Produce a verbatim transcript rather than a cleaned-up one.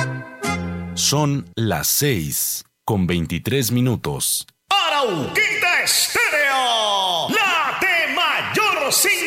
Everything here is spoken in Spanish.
Son las seis con veintitrés minutos. Arauquita Estéreo, la de mayor sintonía.